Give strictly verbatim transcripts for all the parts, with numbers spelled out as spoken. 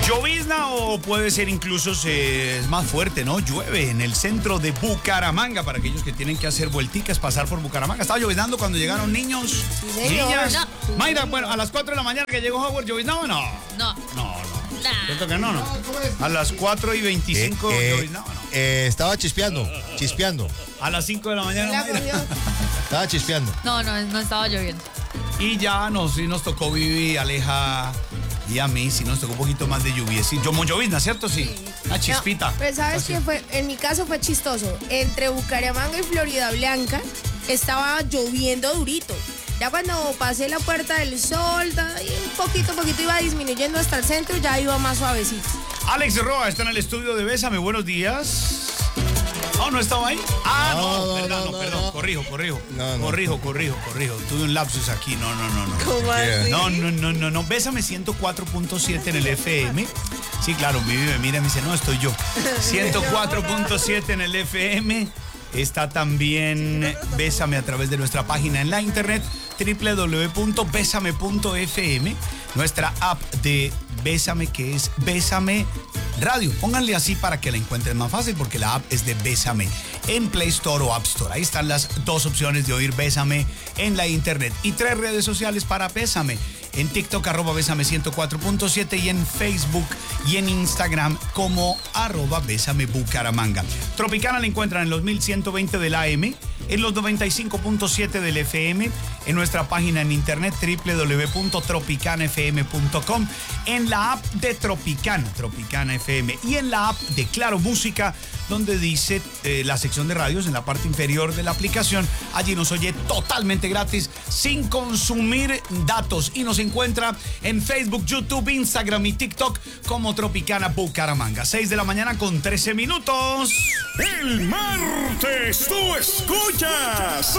Llovizna o puede ser incluso se, es más fuerte, ¿no? Llueve en el centro de Bucaramanga para aquellos que tienen que hacer vuelticas, pasar por Bucaramanga. ¿Estaba lloviznando cuando llegaron niños? Sí, niñas. No. Mayra, bueno, a las cuatro de la mañana que llegó Howard, ¿lloviznaba o no? No. No, no. Nah. ¿Cierto que no, no? A las cuatro y veinticinco eh, eh, lloviznaba o no? Eh, estaba chispeando, chispeando. A las cinco de la mañana, La Mayra. cogió. Estaba chispeando. No, no, no estaba lloviendo. Y ya nos, sí nos tocó Vivi, Aleja y a mí, sí nos tocó un poquito más de lluvia. Sí, yo llovizna, ¿cierto? Sí. Una chispita. No, pues sabes Así. que fue, en mi caso fue chistoso. Entre Bucaramanga y Florida Blanca estaba lloviendo durito. Ya cuando pasé la Puerta del Sol, da- y un poquito, poquito iba disminuyendo hasta el centro, ya iba más suavecito. Alex Roa está en el estudio de Bésame. Buenos días. Oh, ¿no estaba ahí? Ah, no, No, no, perdón, no, no, no, perdón. no. Corrijo, corrijo. No, no. Corrijo, corrijo, corrijo. Tuve un lapsus aquí. No, no, no, no. ¿Cómo así? No, no, no, no, no. Bésame ciento cuatro punto siete en el F M. Sí, claro, Vivi me mira y me dice, no, estoy yo. ciento cuatro punto siete en el F M. Está también Bésame a través de nuestra página en la internet doble u doble u doble u punto bésame punto f m, nuestra app de Bésame que es Bésame Radio. Pónganle así para que la encuentren más fácil porque la app es de Bésame en Play Store o App Store. Ahí están las dos opciones de oír Bésame en la internet y tres redes sociales para Bésame. En TikTok, arroba Bésame ciento cuatro punto siete y en Facebook y en Instagram como arroba Bésame Bucaramanga. Tropicana la encuentran en los mil ciento veinte del A M, en los noventa y cinco punto siete del F M, en nuestra página en internet doble u doble u doble u punto tropicana f m punto com, en la app de Tropicana, Tropicana F M y en la app de Claro Música, donde dice eh, la sección de radios en la parte inferior de la aplicación. Allí nos oye totalmente gratis, sin consumir datos. Y nos encuentra en Facebook, YouTube, Instagram y TikTok como Tropicana Bucaramanga. seis de la mañana con trece minutos. El martes tú escuchas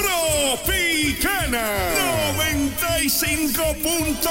Tropicana noventa y cinco punto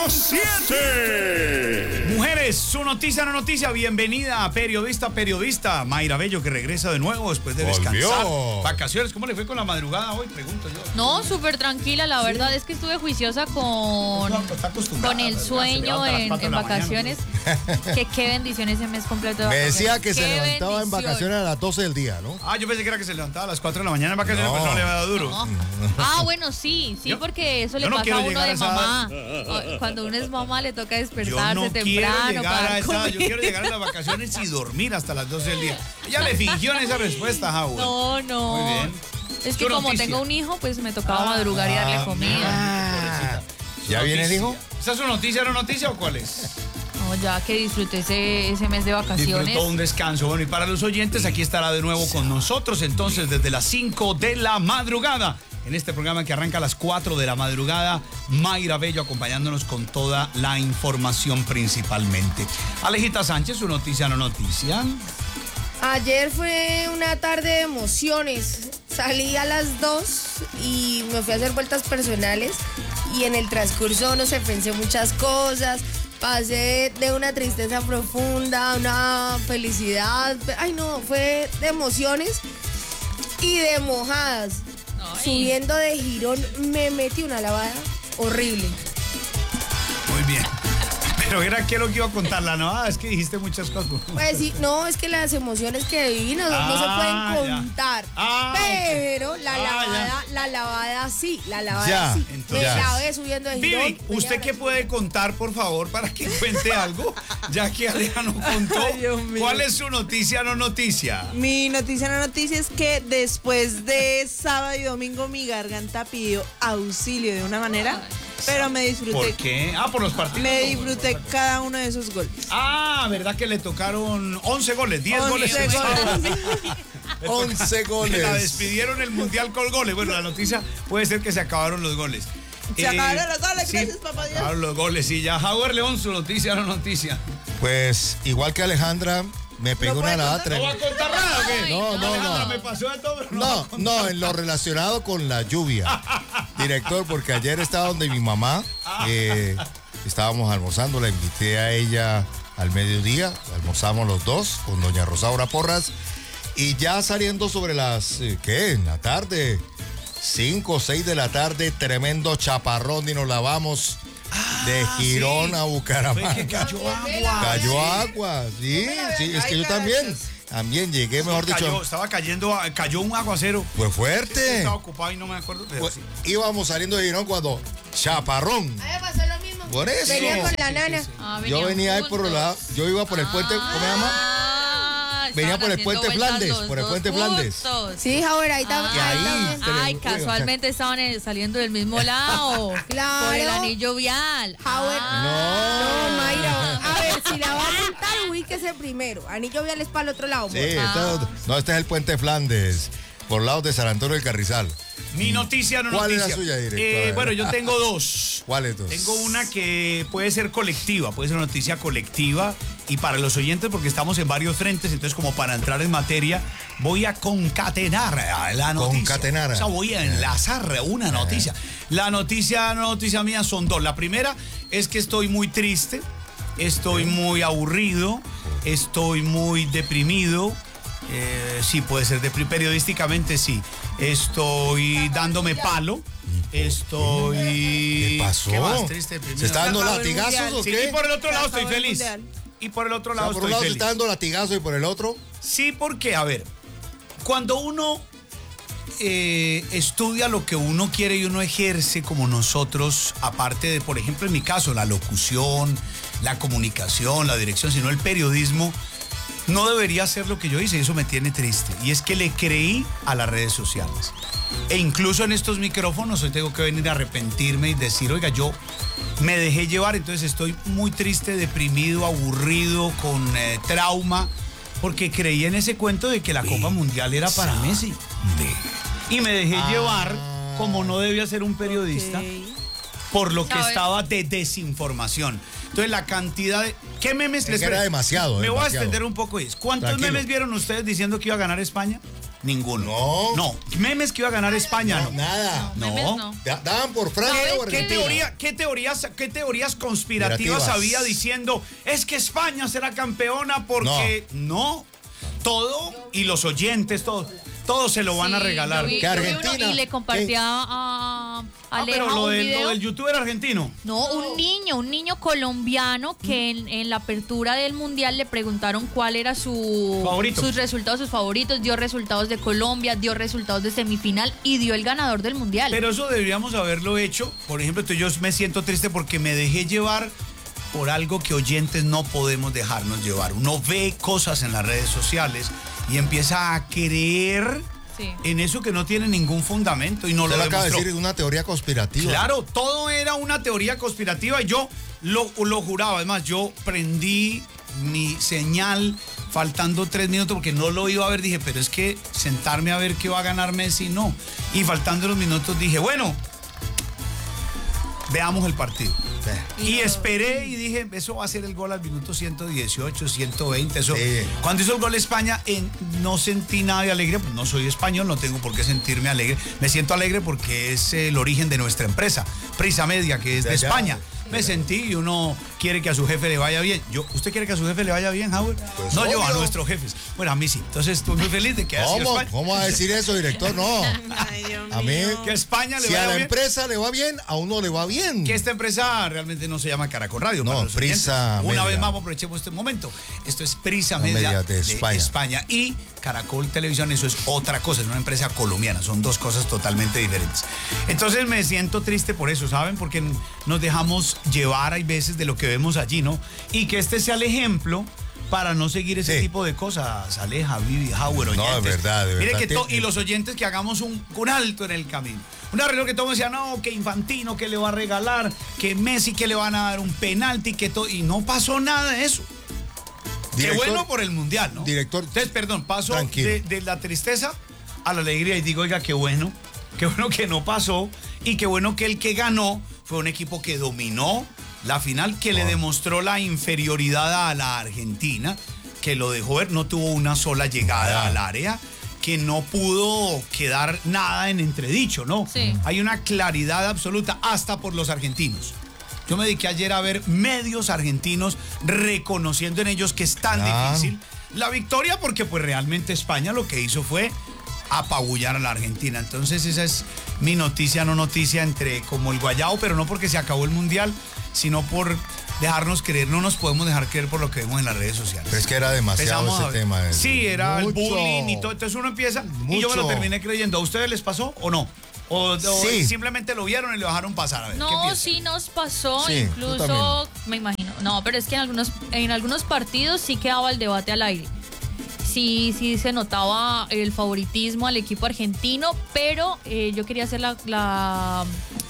siete. Mujeres, su noticia no noticia. Bienvenida, periodista, periodista. Mayra Bello, que regresa de nuevo después de Volvió. descansar. Vacaciones, ¿cómo le fue con la madrugada hoy? Pregunto yo. No, súper tranquila, la verdad es que estuve juiciosa con, No, está acostumbrada, con el ¿verdad? Se sueño levanta a las en, cuatro de en la mañana. vacaciones. Que qué bendición ese mes completo de Me vacaciones. decía que se Qué levantaba en bendición. vacaciones a las doce del día, ¿no? Ah, yo pensé que era que se levantaba a las cuatro de la mañana en vacaciones, No. pero no le había dado duro. No. Ah, bueno, sí, sí, Yo- porque eso yo le no pasa quiero a uno llegar a de esa mamá. Cuando uno es mamá le toca Yo despertarse no quiero temprano llegar para a esa, comer. yo quiero llegar a las vacaciones y dormir hasta las doce del día. Ella le fingió en esa respuesta, Howard. No, no. Muy bien. Es Tu que como noticia. tengo un hijo, pues me tocaba madrugar y darle comida. Ah, ¿ya viene el hijo? ¿Esa es su noticia o no noticia o cuál es? No, ya que disfruté ese, ese mes de vacaciones. Disfrutó un descanso. Bueno, y para los oyentes, aquí estará de nuevo con nosotros entonces desde las cinco de la madrugada. En este programa que arranca a las cuatro de la madrugada, Mayra Bello acompañándonos con toda la información principalmente. Alejita Sánchez, su noticia no noticia. Ayer fue una tarde de emociones. Salí a las dos y me fui a hacer vueltas personales y en el transcurso, no sé, pensé muchas cosas. Pasé de una tristeza profunda a una felicidad. Ay, no, fue de emociones y de mojadas. Ay. Subiendo de Girón me metí una lavada horrible. Muy bien. Pero era que lo que iba a contar la novada, es que dijiste muchas cosas. Pues sí, no, es que las emociones que viví no, no se Ah, pueden ya. contar. Ah, pero ok. la Ah, lavada, la lavada sí, la lavada Ya, sí. entonces- Me lavé subiendo de Girón. Vivi, venía ¿usted qué ahora- puede contar, por favor, para que cuente algo? Ya que Aleja no contó. Ay, Dios mío. ¿Cuál es su noticia no noticia? Mi noticia no noticia es que después de sábado y domingo mi garganta pidió auxilio de una manera, pero me disfruté. ¿Por qué? Ah, por los partidos. Me disfruté cada uno de esos golpes. Ah, ¿verdad que le tocaron once goles? diez goles. once en sábado? goles. once Que goles. la despidieron el Mundial con goles. Bueno, la noticia puede ser que se acabaron los goles. Se acabaron los goles, gracias, papá Dios. Se acabaron los goles y ya. Howard León, su noticia no noticia. Pues igual que Alejandra, me pegó ¿No una puede lavada contar? ¿No va a tremenda. contar nada o qué? No, no, Alejandra, no. me pasó de todo, pero no. va a No, contar. no, en lo relacionado con la lluvia. Director, porque ayer estaba donde mi mamá, eh, estábamos almorzando, la invité a ella al mediodía, almorzamos los dos con doña Rosaura Porras, y ya saliendo sobre las, eh, ¿qué? En la tarde, cinco o seis de la tarde, tremendo chaparrón y nos lavamos de Girón sí. a Bucaramanga. Fue que cayó agua. Cayó agua, sí, sí, es que yo también. También llegué, mejor Sí, dicho. cayó, estaba cayendo, cayó un aguacero. Fue fuerte. Estaba ocupado y no me acuerdo. Pero Pues, sí. íbamos saliendo de Girón cuando chaparrón. A mí me pasó lo mismo. Por eso. Venía con la Sí, nana. sí, sí. Ah, Yo venían venía ahí por juntos. el lado, yo iba por el puente, ¿cómo se llama? Ah, Venía estaban por el haciendo puente vueltas Flandes, los por el dos puente Flandes. juntos. Sí, ahora ahí está. Ah, Y ahí, también. te- Ay, Uy, o sea- casualmente estaban eh, saliendo del mismo lado. Claro. Por el anillo vial. Howard. Ah. No, Mayra. A ver, si la va a montar, ubíquese primero. Anillo vial es para el otro lado. Sí, amor. esto- no, este es el puente Flandes, por lados de San Antonio del Carrizal. Mi noticia no ¿Cuál es noticia. la suya, director? Eh, A ver. bueno, yo tengo dos. ¿Cuáles dos? Tengo una que puede ser colectiva, puede ser una noticia colectiva y para los oyentes porque estamos en varios frentes, entonces como para entrar en materia voy a concatenar la noticia. Concatenar. O sea, voy a enlazar una noticia. La noticia, no noticia mía son dos. La primera es que estoy muy triste, estoy muy aburrido, estoy muy deprimido. Eh, sí, puede ser depri- periodísticamente, sí. Estoy dándome palo. Estoy. ¿Qué pasó? ¿Qué más triste, deprimido? ¿Se está dando acabó el latigazos mundial. o Sí, qué? y por el otro Se lado acabó estoy el feliz. mundial. Y por el otro O sea, lado por un estoy lado se feliz. está dando latigazos y por el otro. Sí, porque, a ver, cuando uno eh, estudia lo que uno quiere y uno ejerce como nosotros, aparte de, por ejemplo, en mi caso, la locución, la comunicación, la dirección, sino el periodismo, no debería hacer lo que yo hice y eso me tiene triste. Y es que le creí a las redes sociales. E incluso en estos micrófonos hoy tengo que venir a arrepentirme y decir, oiga, yo me dejé llevar, entonces estoy muy triste, deprimido, aburrido, con eh, trauma, porque creí en ese cuento de que la Copa Mundial era para Messi. Y me dejé llevar, como no debía ser un periodista, Ok. por lo que ¿Sabes? estaba de desinformación. Entonces la cantidad de... ¿Qué memes Es les que era demasiado, Me voy a demasiado. extender un poco es. ¿Cuántos Tranquilo. memes vieron ustedes diciendo que iba a ganar España? Ninguno. No. No. Memes que iba a ganar España, no. Nada. No. Memes no. Da- Daban por Francia o ¿Qué, Argentina. teoría, qué, teorías, ¿Qué teorías conspirativas Conspirativas. había diciendo es que España será campeona porque no? Todo y los oyentes, todo, todo se lo van a Sí, regalar. yo vi- Que yo vi uno Argentina. Y le compartía a, a Ah, Aleja pero lo un del, video. lo del youtuber argentino. No, un niño, un niño colombiano que en, en la apertura del mundial le preguntaron cuál era su Favorito. sus resultados, sus favoritos, dio resultados de Colombia, dio resultados de semifinal y dio el ganador del mundial. Pero eso deberíamos haberlo hecho. Por ejemplo, entonces yo me siento triste porque me dejé llevar por algo que oyentes no podemos dejarnos llevar. Uno ve cosas en las redes sociales y empieza a creer Sí. en eso que no tiene ningún fundamento y no Usted lo lo acaba de demostró. decir, una teoría conspirativa. Claro, todo era una teoría conspirativa y yo lo, lo juraba. Además, yo prendí mi señal faltando tres minutos porque no lo iba a ver. Dije, pero es que sentarme a ver qué va a ganar Messi, no. Y faltando los minutos dije, bueno, veamos el partido. Y esperé y dije, eso va a ser el gol al minuto ciento dieciocho, ciento veinte. Eso. Sí. Cuando hizo el gol España, en- no sentí nada de alegría, pues no soy español, no tengo por qué sentirme alegre. Me siento alegre porque es el origen de nuestra empresa, Prisa Media, que es de, De allá. España. Me sentí y uno quiere que a su jefe le vaya bien. Yo, ¿Usted quiere que a su jefe le vaya bien, Howard? Pues no, yo a obvio. nuestros jefes. Bueno, a mí sí. Entonces estoy muy feliz de que haya sido ¿Cómo? España. ¿Cómo va a decir eso, director? No. Ay, Dios A mí, mío. Que a España le si a vaya la bien. empresa le va bien, a uno le va bien. Que esta empresa realmente no se llama Caracol Radio. No, para los Prisa oyentes. Una Media. vez más aprovechemos este momento. Esto es Prisa La Media, Media de España. España. Y Caracol Televisión, eso es otra cosa, es una empresa colombiana. Son dos cosas totalmente diferentes. Entonces me siento triste por eso, ¿saben? Porque nos dejamos llevar, hay veces, de lo que vemos allí, ¿no? Y que este sea el ejemplo para no seguir ese Sí. tipo de cosas. Aleja, Vivi, Howard, oyentes. No, de verdad, de Mire verdad. que to- Tiene- y los oyentes que hagamos un, un alto en el camino. Un arreglo que todos decían, no, que Infantino, que le va a regalar, que Messi, que le van a dar un penalti, que todo. Y no pasó nada de eso. Qué Director- bueno por el mundial, ¿no? Director, Entonces, perdón, paso tranquilo. de, de la tristeza a la alegría y digo, oiga, qué bueno, qué bueno que no pasó y qué bueno que el que ganó fue un equipo que dominó la final, que le Ah. demostró la inferioridad a la Argentina, que lo dejó ver, no tuvo una sola llegada Ah. al área, que no pudo quedar nada en entredicho, ¿no? Sí. Hay una claridad absoluta hasta por los argentinos. Yo me dediqué ayer a ver medios argentinos reconociendo en ellos que es tan Claro. difícil la victoria porque pues realmente España lo que hizo fue apabullar a la Argentina. Entonces esa es mi noticia, no noticia entre como el guayao, pero no porque se acabó el mundial, sino por dejarnos creer. No nos podemos dejar creer por lo que vemos en las redes sociales. Pero es que era demasiado Empezamos ese a ver. tema. de- Sí, era el Mucho. bullying y todo. Entonces uno empieza y yo me lo Mucho. terminé creyendo. ¿A ustedes les pasó o no? O, o Sí. simplemente lo vieron y lo dejaron pasar. A ver, ¿qué No, piensan? sí nos pasó, Sí, tú incluso, también. me imagino. No, pero es que en algunos, en algunos partidos sí quedaba el debate al aire. Sí, sí se notaba el favoritismo al equipo argentino, pero eh, yo quería hacer la, la-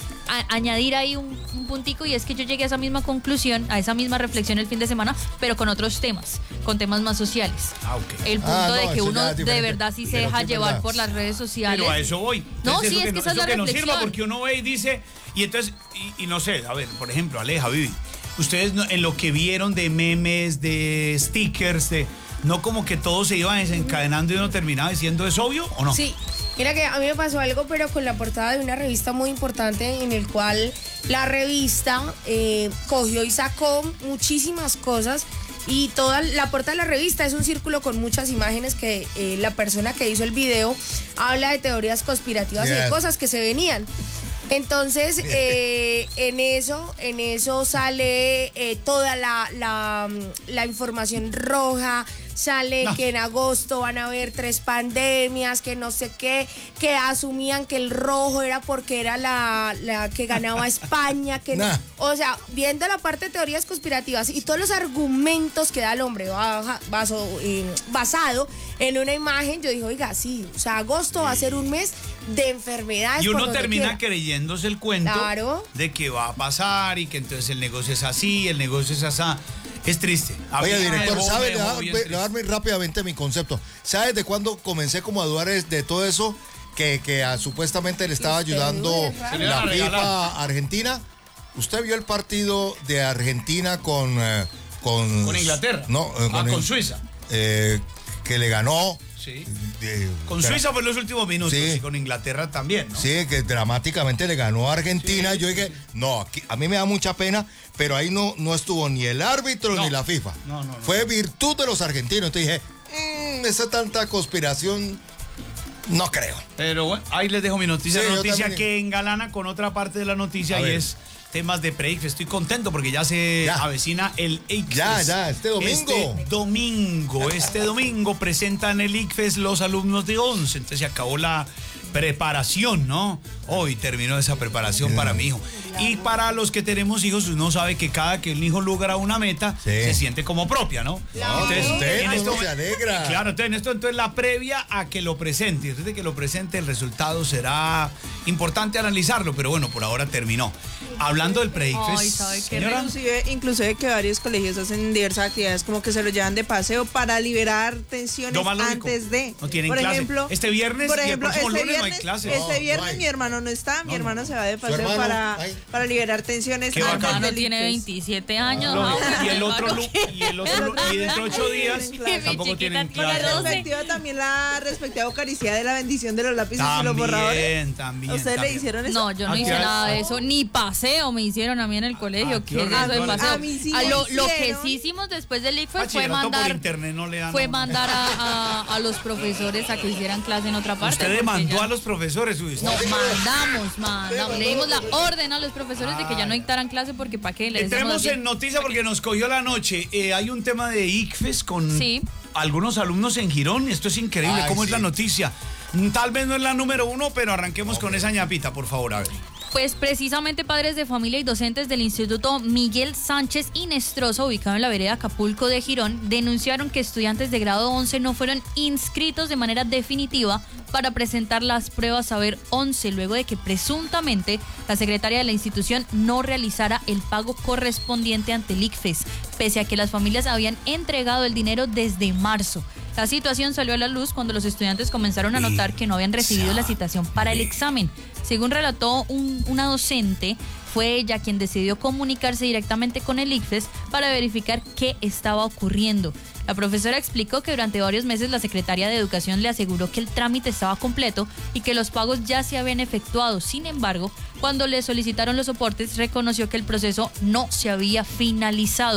a- añadir ahí un, un puntico, y es que yo llegué a esa misma conclusión, a esa misma reflexión el fin de semana, pero con otros temas, con temas más sociales. Ah, ok. El punto Ah, no, de que eso uno ya es de diferente. verdad sí se Pero deja sí es llevar verdad. por las redes sociales. Pero a eso voy. No, Entonces, sí, eso es que no- esa es eso la que nos sirva, reflexión. porque uno ve y dice, y entonces, y, y no sé, a ver, por ejemplo, Aleja, Vivi, ustedes no- en lo que vieron de memes, de stickers, de no como que todo se iba desencadenando y uno terminaba diciendo, ¿es obvio o no? Sí, mira que a mí me pasó algo, pero con la portada de una revista muy importante, en el cual la revista eh, cogió y sacó muchísimas cosas, y toda la portada de la revista es un círculo con muchas imágenes que eh, la persona que hizo el video habla de teorías conspirativas y de Yes. cosas que se venían. Entonces, eh, en eso, en eso sale eh, toda la, la, la información roja, sale No. que en agosto van a haber tres pandemias, que no sé qué, que asumían que el rojo era porque era la, la que ganaba España, que no- Nah. o sea, viendo la parte de teorías conspirativas y todos los argumentos que da el hombre baja- baso- eh, basado en una imagen, yo dije, oiga, sí, o sea, agosto va a ser un mes de enfermedades. Y por uno donde termina quiera. creyéndose el cuento Claro. de que va a pasar y que entonces el negocio es así, el negocio es así. Es triste. A Oye, mí me director, dejó- ¿sabe? me Le dejó dar- bien le triste. darme rápidamente mi concepto. ¿Sabes de cuándo comencé como a dudar es de todo eso que, que a- supuestamente le estaba Usted ayudando duda, es raro. Se le van a la regalar. FIFA a Argentina? ¿Usted vio el partido de Argentina con... eh, con, Con Inglaterra. No, eh, Ah, con, con Suiza. eh, que le ganó. Sí. eh, Con dra- Suiza fue en los últimos minutos Sí. y con Inglaterra también, ¿no? Sí, que dramáticamente le ganó a Argentina. Yo dije, no, aquí- a mí me da mucha pena, pero ahí no, no estuvo ni el árbitro No. ni la FIFA. No, no, no. Fue virtud de los argentinos. Entonces dije, mmm, esa tanta conspiración, no creo. Pero bueno, ahí les dejo mi noticia. Sí, la yo noticia también. que engalana con otra parte de la noticia A y ver. es temas de pre-I C F E. Estoy contento porque ya se Ya. avecina el I C F E S. Ya, ya, este domingo. Este domingo, este domingo presentan el I C F E S los alumnos de once. Entonces se acabó la preparación, ¿no? Hoy terminó esa preparación para mi hijo. Y para los que tenemos hijos, uno sabe que cada que el hijo logra una meta, Sí. se siente como propia, ¿no? No, usted, uno se alegra. Claro, entonces en esto entonces la previa a que lo presente. Y después de que lo presente, el resultado será importante analizarlo, pero bueno, por ahora terminó. Hablando del pre-I C F E S, Ay, ¿sabe qué? señora, Inclusive, inclusive que varios colegios hacen diversas actividades como que se lo llevan de paseo para liberar tensiones Lo más lógico, antes de. no tienen por clase. ejemplo, Este viernes por y el ejemplo, próximo este lunes no hay viernes, clase. Este No, no viernes hay. mi hermano no está, mi hermano se va de paseo hermano? para, Ay. para liberar tensiones Qué antes bacano. hermano del tiene I C F E S. veintisiete años. Lo- ah, y el otro hermano, lu- y el otro lu- y dentro de ocho días Mi tampoco chiquita tienen tiene La clase. doce. respectiva también la respectiva Eucaristía de la bendición de los lápices y los borradores. También, también. ¿A ustedes le también. hicieron eso? No, yo no ¿A qué hice hora? nada de eso, ni paseo me hicieron a mí en el colegio. Ah, qué ¿Qué es eso de horror. paseo? A mí sí Ah, me lo, lo que hicieron. sí hicimos después del I C F E S fue Bachillerato por mandar, internet no le dan fue a uno. mandar a, a- a los profesores a que hicieran clase en otra parte. Usted porque demandó ya- a los profesores, uy, No, mandamos, mandamos. Le dimos la orden a los profesores de que ya no dictaran clase porque para qué le decíamos Entremos bien. en noticia porque nos cogió la noche. Eh, hay un tema de I C F E S con Sí. algunos alumnos en Girón. Esto es increíble. Ay, ¿Cómo es sí. la noticia? Mm, Tal vez no es la número uno, pero arranquemos con esa ñapita, por favor. A ver. Pues precisamente padres de familia y docentes del Instituto Miguel Sánchez Inestrosa, ubicado en la vereda Acapulco de Girón, denunciaron que estudiantes de grado once no fueron inscritos de manera definitiva para presentar las pruebas Saber once, luego de que presuntamente la secretaria de la institución no realizara el pago correspondiente ante el I C F E S, pese a que las familias habían entregado el dinero desde marzo. La situación salió a la luz cuando los estudiantes comenzaron a notar que no habían recibido la citación para el examen. Según relató un- una docente, fue ella quien decidió comunicarse directamente con el I C F E S para verificar qué estaba ocurriendo. La profesora explicó que durante varios meses la secretaria de Educación le aseguró que el trámite estaba completo y que los pagos ya se habían efectuado. Sin embargo, cuando le solicitaron los soportes, reconoció que el proceso no se había finalizado.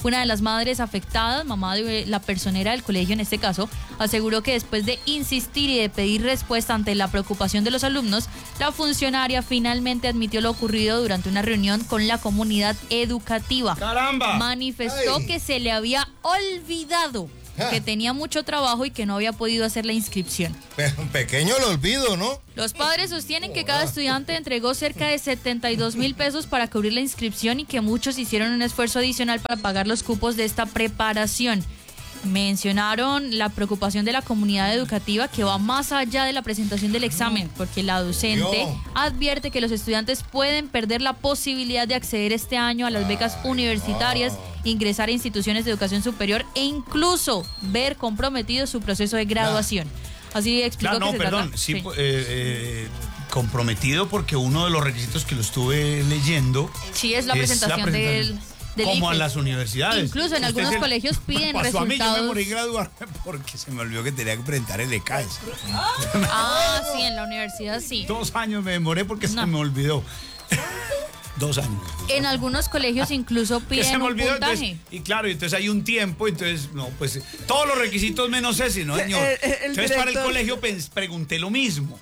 Una de las madres afectadas, mamá de la personera del colegio en este caso, aseguró que después de insistir y de pedir respuesta ante la preocupación de los alumnos, la funcionaria finalmente admitió lo ocurrido durante una reunión con la comunidad educativa. ¡Caramba! Manifestó Ay. que se le había olvidado que tenía mucho trabajo y que no había podido hacer la inscripción. Un pequeño el olvido, ¿no? Los padres sostienen que cada estudiante entregó cerca de setenta y dos mil pesos para cubrir la inscripción y que muchos hicieron un esfuerzo adicional para pagar los cupos de esta preparación. Mencionaron la preocupación de la comunidad educativa que va más allá de la presentación del examen, porque la docente Yo. advierte que los estudiantes pueden perder la posibilidad de acceder este año a las becas universitarias, ingresar a instituciones de educación superior e incluso ver comprometido su proceso de graduación. Así explicó Claro, no, que se perdón, trata. sí, Sí. eh, eh, comprometido porque uno de los requisitos que lo estuve leyendo Sí, es la es presentación del, del como a ICFES. las universidades. Incluso en Usted algunos se- colegios piden pasó a mí, yo me resultados. morí graduarme porque se me olvidó que tenía que presentar el E C A E S. Ah, sí, en la universidad sí. Dos años me demoré porque No. se me olvidó. Dos años. En algunos colegios incluso Que se piden me un olvidó. puntaje. Entonces, y claro, y entonces hay un tiempo, entonces, no, pues todos los requisitos menos ese, ¿no, señor? El- el entonces, para el director- colegio pens- pregunté lo mismo.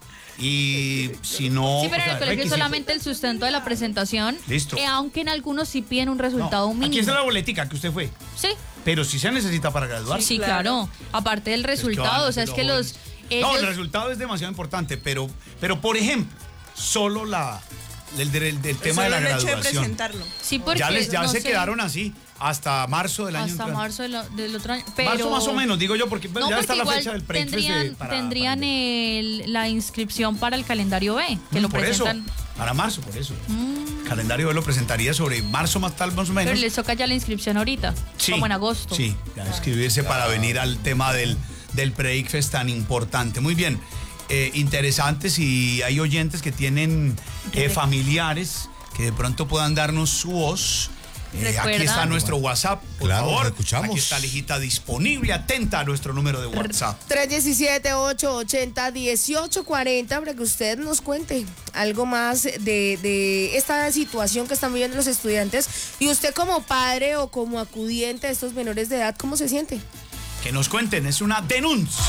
Y si no. Sí, pero o en sea, el colegio es requisito- solamente el sustento de la presentación. Listo. eh, aunque en algunos sí piden un No, resultado aquí mínimo. está la boletica que usted fue. Sí, Pero si se necesita para graduar. sí, claro. claro. Aparte del Es que van resultado, a o sea, ser es que los los... jóvenes. ellos- No, el resultado es demasiado importante, pero, pero por ejemplo, solo la el, del, del tema de Solo la el hecho de graduación. presentarlo. sí, porque Ya, les, ya no se sé, quedaron así hasta marzo del año hasta entrante. marzo de lo- del otro año. Pero... Marzo más o menos, digo yo, porque pues, No, ya porque está la igual fecha del pre tendrían, para, tendrían para el- el- la inscripción para el calendario B, que Mm, lo por presentan. eso, para marzo, por eso. Calendario B lo presentaría sobre marzo más tal, más o menos. Pero les toca ya la inscripción ahorita, Sí, como en agosto. Sí, ya inscribirse para venir al tema del, del pre-ICFES tan importante. Muy bien, eh, interesante si hay oyentes que tienen eh, familiares que de pronto puedan darnos su voz. Eh, aquí Recuerda- está nuestro WhatsApp, por Claro, favor. lo escuchamos. Aquí está Lijita disponible, atenta a nuestro número de WhatsApp. tres uno siete, ocho ocho cero, uno ocho cuatro cero para que usted nos cuente algo más de, de esta situación que están viviendo los estudiantes. Y usted como padre o como acudiente de estos menores de edad, ¿cómo se siente? Que nos cuenten, es una denuncia.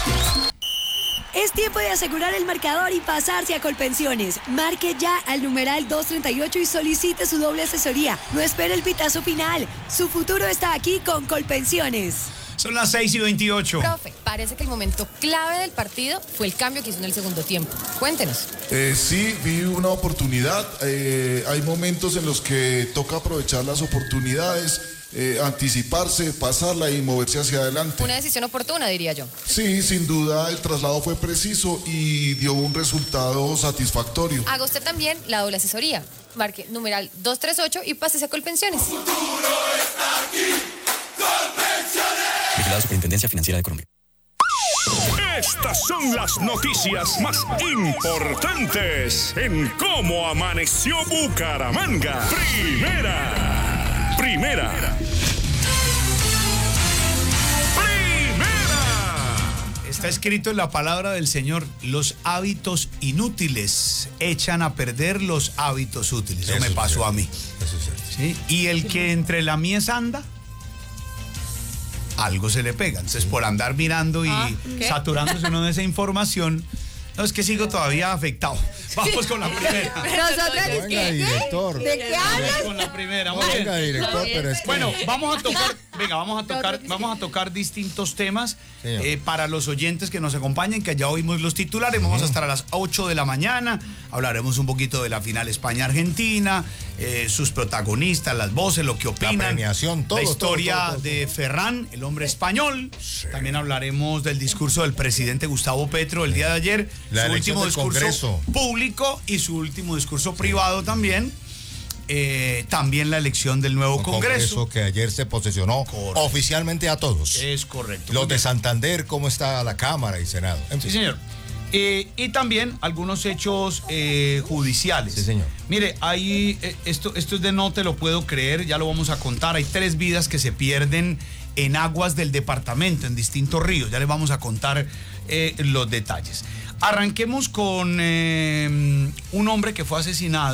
Es tiempo de asegurar el marcador y pasarse a Colpensiones. Marque ya al numeral doscientos treinta y ocho y solicite su doble asesoría. No espere el pitazo final. Su futuro está aquí con Colpensiones. Son las seis y veintiocho. Profe, parece que el momento clave del partido fue el cambio que hizo en el segundo tiempo. Cuéntenos. Eh, sí, vi una oportunidad. Eh, hay momentos en los que toca aprovechar las oportunidades, eh, anticiparse, pasarla y moverse hacia adelante. Una decisión oportuna, diría yo. Sí, sin duda el traslado fue preciso y dio un resultado satisfactorio. Haga usted también la doble asesoría. Marque numeral doscientos treinta y ocho y pásese a Colpensiones. Vigilada Superintendencia Financiera de Colombia. Estas son las noticias más importantes en cómo amaneció Bucaramanga. Primera. Primera. Primera. Está escrito en la palabra del Señor, los hábitos inútiles echan a perder los hábitos útiles. Eso, Eso me es pasó cierto. a mí. Eso es cierto. ¿Sí? Y el que entre la mies anda, algo se le pega. Entonces, por andar mirando y Ah, ¿qué? saturándose uno de esa información, no, es que sigo todavía afectado. Vamos con la primera. Nosotros, Venga, director. ¿de qué hablas? Con la primera. Muy bien. Venga, director, pero es que... Bueno, vamos a tocar, venga, vamos a tocar, vamos a tocar distintos temas Señor. eh, para los oyentes que nos acompañan, que ya oímos los titulares. Vamos a estar a las ocho de la mañana. Hablaremos un poquito de la final España-Argentina, eh, sus protagonistas, las voces, lo que opinan. premiación, todo, La historia todo, todo, todo. de Ferran, el hombre español. También hablaremos del discurso del presidente Gustavo Petro el día de ayer. La su elección último del discurso Congreso. público y su último discurso privado también. Eh, también la elección del nuevo Un Congreso. Congreso que ayer se posesionó Correcto. oficialmente a todos. Es correcto. Los Muy de bien. Santander, cómo está la Cámara y Senado. En Sí, fin. señor. Eh, y también algunos hechos eh, judiciales. Sí, señor. Mire, hay, eh, esto, esto es de no te lo puedo creer, ya lo vamos a contar. Hay tres vidas que se pierden en aguas del departamento, en distintos ríos. Ya les vamos a contar eh, los detalles. Arranquemos con eh, un hombre que fue asesinado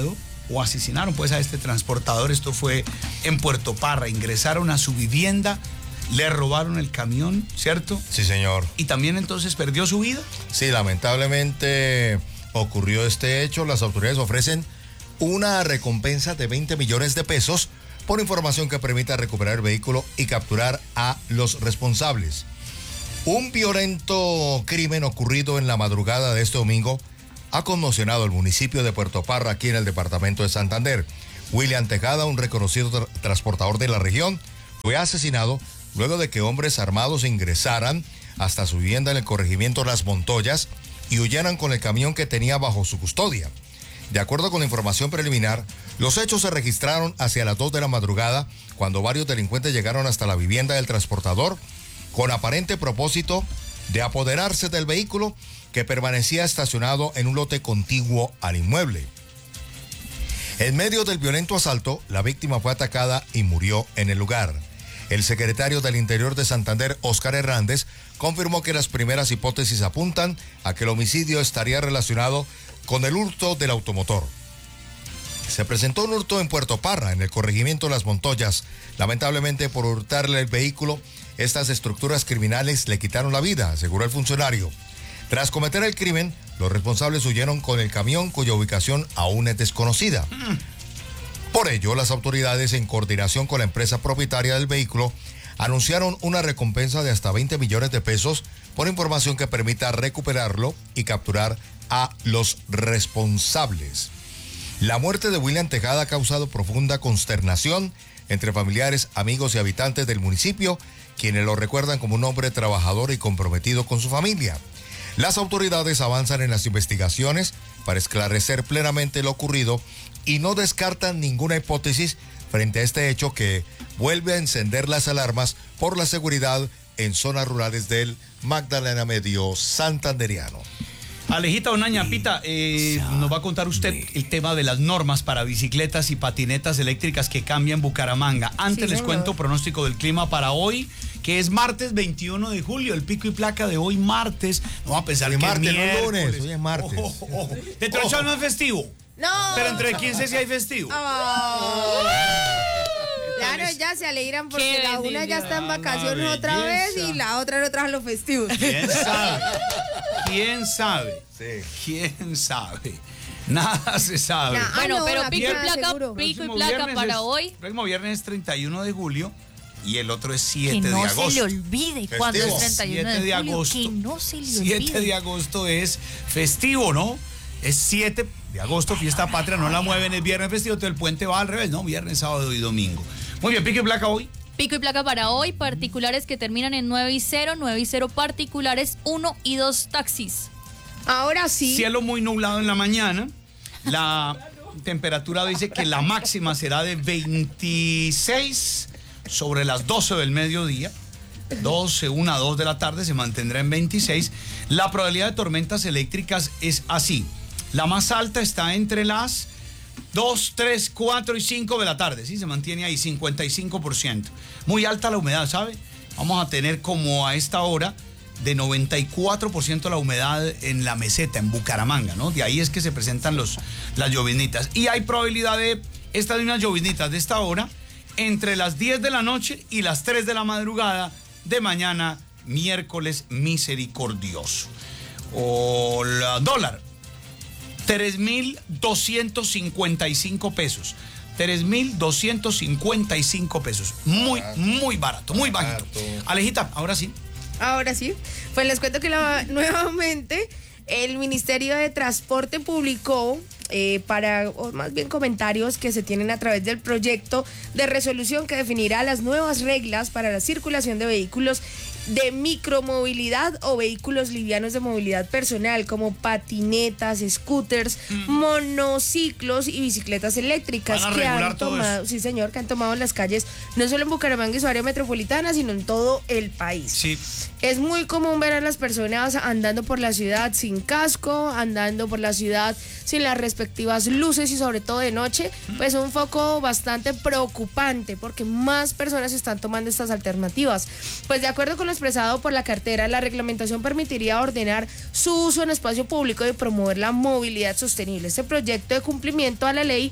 o asesinaron pues a este transportador. Esto fue en Puerto Parra. Ingresaron a su vivienda, le robaron el camión, ¿cierto? Sí, señor. ¿Y también entonces perdió su vida? Sí, lamentablemente ocurrió este hecho. Las autoridades ofrecen una recompensa de veinte millones de pesos por información que permita recuperar el vehículo y capturar a los responsables. Un violento crimen ocurrido en la madrugada de este domingo ha conmocionado el municipio de Puerto Parra, aquí en el departamento de Santander. William Tejada, un reconocido tra- transportador de la región, fue asesinado luego de que hombres armados ingresaran hasta su vivienda en el corregimiento Las Montoyas y huyeran con el camión que tenía bajo su custodia. De acuerdo con la información preliminar, los hechos se registraron hacia las dos de la madrugada, cuando varios delincuentes llegaron hasta la vivienda del transportador con aparente propósito de apoderarse del vehículo que permanecía estacionado en un lote contiguo al inmueble. En medio del violento asalto, la víctima fue atacada y murió en el lugar. El secretario del Interior de Santander, Óscar Hernández, confirmó que las primeras hipótesis apuntan a que el homicidio estaría relacionado con el hurto del automotor. Se presentó un hurto en Puerto Parra, en el corregimiento Las Montoyas. Lamentablemente, por hurtarle el vehículo, estas estructuras criminales le quitaron la vida, aseguró el funcionario. Tras cometer el crimen, los responsables huyeron con el camión, cuya ubicación aún es desconocida. Por ello, las autoridades, en coordinación con la empresa propietaria del vehículo, anunciaron una recompensa de hasta veinte millones de pesos por información que permita recuperarlo y capturar a los responsables. La muerte de William Tejada ha causado profunda consternación entre familiares, amigos y habitantes del municipio, quienes lo recuerdan como un hombre trabajador y comprometido con su familia. Las autoridades avanzan en las investigaciones para esclarecer plenamente lo ocurrido y no descartan ninguna hipótesis frente a este hecho que vuelve a encender las alarmas por la seguridad en zonas rurales del Magdalena Medio santanderiano. Alejita, una ñapita, eh, nos va a contar usted el tema de las normas para bicicletas y patinetas eléctricas que cambian Bucaramanga. Antes Sí, les señor. cuento pronóstico del clima para hoy, que es martes veintiuno de julio, el pico y placa de hoy martes. No va a pensar Hoy que martes, es no es miércoles. lunes, hoy es martes. Ojo, ojo, ojo. Dentro de ocho no es festivo, No. pero entre quince sí hay festivo. Oh. Claro, ya se alegran porque Qué la una ya está en bendición, vacaciones una otra vez belleza. y la otra no trajo los festivos. ¿Quién sabe? ¿Quién sabe? Sí. ¿Quién sabe? Nada se sabe. Nah. Ah, Bueno, no, pero la pico y pista, placa, seguro. pico y Próximo placa viernes para es- hoy. Próximo viernes es treinta y uno de julio y el otro es Que siete de no agosto. se le olvide cuando es Festivo. treinta y uno siete de de julio. agosto. Que no se le siete olvide. de agosto es festivo, ¿no? Es siete de agosto, fiesta patria, no la mueven, es viernes festivo, todo el puente va al revés, ¿no? Viernes, sábado y domingo. Muy bien, pico y placa hoy. Pico y placa para hoy, particulares que terminan en nueve y cero, nueve y cero particulares, uno y dos taxis. Ahora sí. Cielo muy nublado en la mañana. La temperatura dice que la máxima será de veintiséis sobre las doce del mediodía. doce, una, dos de la tarde se mantendrá en veintiséis. La probabilidad de tormentas eléctricas es así. La más alta está entre las dos, tres, cuatro y cinco de la tarde. Sí, se mantiene ahí, cincuenta y cinco por ciento. Muy alta la humedad, ¿sabe? Vamos a tener como a esta hora de noventa y cuatro por ciento la humedad en la meseta, en Bucaramanga, ¿no? De ahí es que se presentan los, las lloviznitas. Y hay probabilidad de estas unas lloviznitas de esta hora entre las diez de la noche y las tres de la madrugada de mañana, miércoles misericordioso. O la dólar, tres mil doscientos cincuenta y cinco pesos. tres mil doscientos cincuenta y cinco pesos. Muy, muy barato, muy bajito. Alejita, ahora sí. Ahora sí. Pues les cuento que la- nuevamente el Ministerio de Transporte publicó eh, para, o más bien comentarios que se tienen a través del proyecto de resolución que definirá las nuevas reglas para la circulación de vehículos de micromovilidad o vehículos livianos de movilidad personal como patinetas, scooters, monociclos y bicicletas eléctricas Van a que regular han todo tomado, eso. sí señor, que han tomado en las calles no solo en Bucaramanga y su área metropolitana, sino en todo el país. Sí. Es muy común ver a las personas andando por la ciudad sin casco, andando por la ciudad sin las respectivas luces y sobre todo de noche, pues un foco bastante preocupante porque más personas están tomando estas alternativas. Pues de acuerdo con los expresado por la cartera, la reglamentación permitiría ordenar su uso en espacio público y promover la movilidad sostenible. Este proyecto de cumplimiento a la ley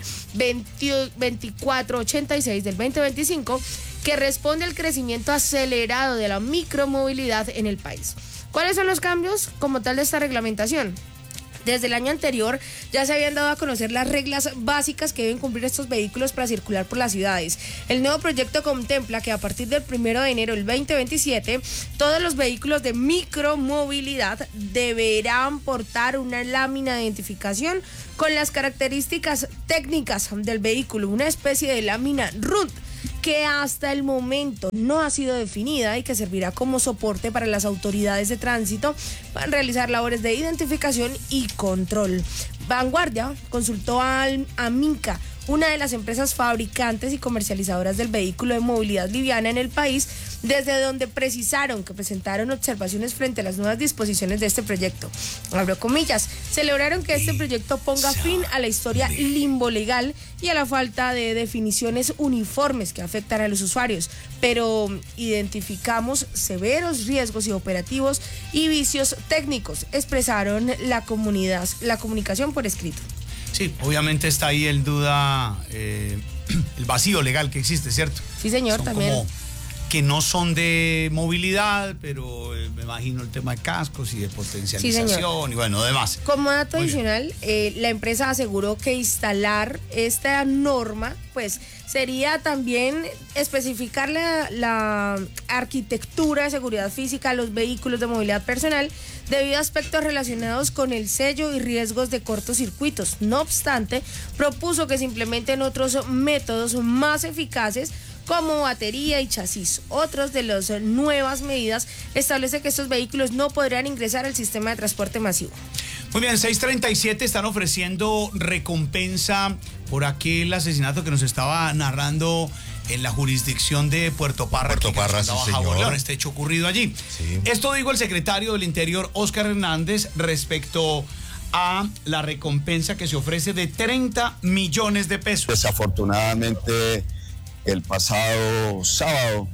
veinticuatro ochenta y seis del veinte veinticinco, que responde al crecimiento acelerado de la micromovilidad en el país. ¿Cuáles son los cambios como tal de esta reglamentación? Desde el año anterior ya se habían dado a conocer las reglas básicas que deben cumplir estos vehículos para circular por las ciudades. El nuevo proyecto contempla que a partir del primero de enero del veinte veintisiete, todos los vehículos de micromovilidad deberán portar una lámina de identificación con las características técnicas del vehículo, una especie de lámina R U T, que hasta el momento no ha sido definida y que servirá como soporte para las autoridades de tránsito para realizar labores de identificación y control. Vanguardia consultó al Aminca, una de las empresas fabricantes y comercializadoras del vehículo de movilidad liviana en el país, desde donde precisaron que presentaron observaciones frente a las nuevas disposiciones de este proyecto. Abro comillas, celebraron que este proyecto ponga fin a la historia limbo legal y a la falta de definiciones uniformes que afectan a los usuarios, pero identificamos severos riesgos y operativos y vicios técnicos, expresaron la comunidad, la comunicación por escrito. Sí, obviamente está ahí el duda, eh, el vacío legal que existe, ¿cierto? Sí, señor, son también. Como que no son de movilidad, pero eh, me imagino el tema de cascos y de potencialización, sí, y bueno, demás. Como dato adicional, eh, la empresa aseguró que instalar esta norma, pues, sería también especificar la, la arquitectura de seguridad física a los vehículos de movilidad personal debido a aspectos relacionados con el sello y riesgos de cortocircuitos. No obstante, propuso que se implementen otros métodos más eficaces como batería y chasis. Otros de las nuevas medidas establece que estos vehículos no podrán ingresar al sistema de transporte masivo. Muy bien, seis treinta y siete están ofreciendo recompensa por aquel asesinato que nos estaba narrando en la jurisdicción de Puerto Parra. Puerto Parra, sí, señor. Este hecho ocurrido allí. Sí. Esto dijo el secretario del Interior, Óscar Hernández, respecto a la recompensa que se ofrece de treinta millones de pesos. Desafortunadamente, el pasado sábado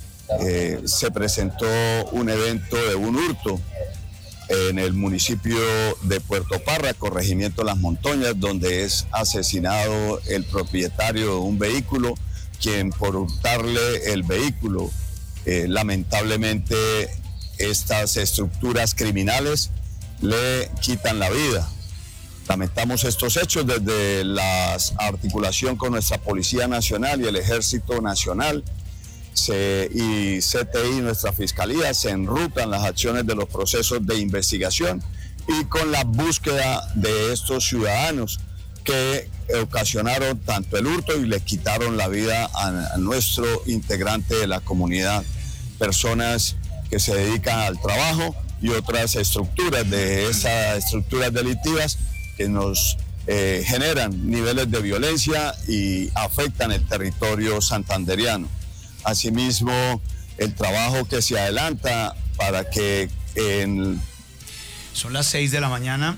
eh, se presentó un evento de un hurto en el municipio de Puerto Parra, corregimiento Las Montoñas, donde es asesinado el propietario de un vehículo, quien por hurtarle el vehículo, eh, lamentablemente estas estructuras criminales le quitan la vida. Lamentamos estos hechos desde la articulación con nuestra Policía Nacional y el Ejército Nacional se, y C T I, nuestra Fiscalía, se enrutan las acciones de los procesos de investigación y con la búsqueda de estos ciudadanos que ocasionaron tanto el hurto y le quitaron la vida a, a nuestro integrante de la comunidad, personas que se dedican al trabajo y otras estructuras de esas estructuras delictivas que nos eh, generan niveles de violencia y afectan el territorio santanderiano. Asimismo, el trabajo que se adelanta para que en... Son las seis de la mañana,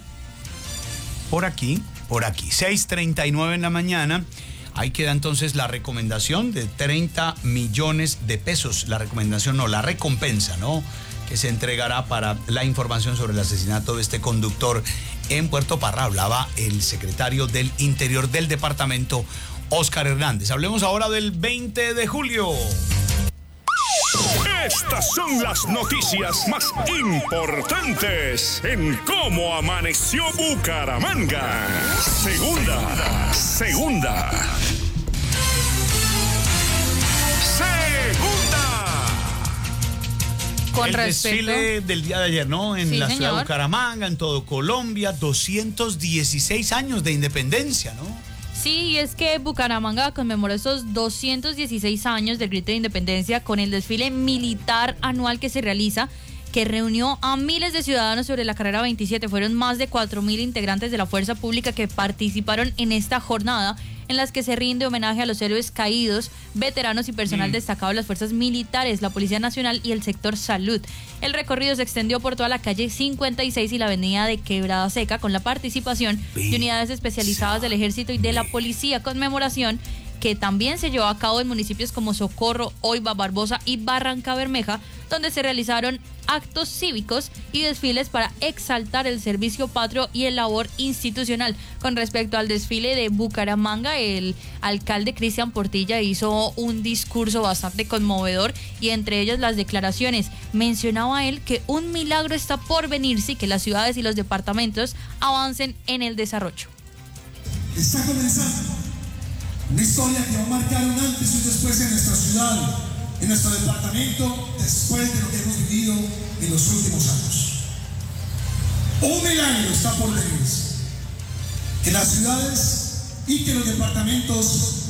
por aquí, por aquí, seis treinta y nueve en la mañana. Ahí queda entonces la recomendación de treinta millones de pesos. La recomendación, no, la recompensa, ¿no?, que se entregará para la información sobre el asesinato de este conductor en Puerto Parra. Hablaba el secretario del Interior del departamento, Óscar Hernández. Hablemos ahora del veinte de julio. Estas son las noticias más importantes en Cómo Amaneció Bucaramanga. Segunda, segunda. Con el respecto... desfile del día de ayer, ¿no? En sí, la señor. ciudad de Bucaramanga, en todo Colombia, doscientos dieciséis años de independencia, ¿no? Sí, y es que Bucaramanga conmemoró esos doscientos dieciséis años del grito de independencia con el desfile militar anual que se realiza, que reunió a miles de ciudadanos sobre la carrera veintisiete. Fueron más de cuatro mil integrantes de la fuerza pública que participaron en esta jornada, en las que se rinde homenaje a los héroes caídos, veteranos y personal mm. destacado de las fuerzas militares, la Policía Nacional y el sector salud. El recorrido se extendió por toda la calle cincuenta y seis y la avenida de Quebrada Seca, con la participación de unidades especializadas del Ejército y de la Policía. Conmemoración que también se llevó a cabo en municipios como Socorro, Oiba, Barbosa y Barranca Bermeja, donde se realizaron actos cívicos y desfiles para exaltar el servicio patrio y el labor institucional. Con respecto al desfile de Bucaramanga, el alcalde Cristian Portilla hizo un discurso bastante conmovedor y entre ellas las declaraciones. Mencionaba él que un milagro está por venirse y que las ciudades y los departamentos avancen en el desarrollo. Está comenzando una historia que va a marcar un antes y un después en nuestra ciudad, en nuestro departamento, después de lo que hemos vivido en los últimos años. Un milagro está por venirse. Que las ciudades y que los departamentos